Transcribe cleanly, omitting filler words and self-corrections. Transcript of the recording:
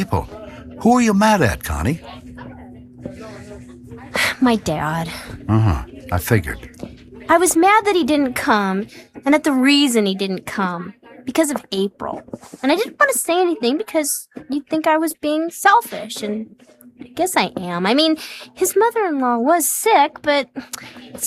people. Who are you mad at, Connie? My dad. I figured. I was mad that he didn't come, and at the reason he didn't come. Because of April. And I didn't want to say anything because you'd think I was being selfish, and I guess I am. I mean, his mother-in-law was sick, but it's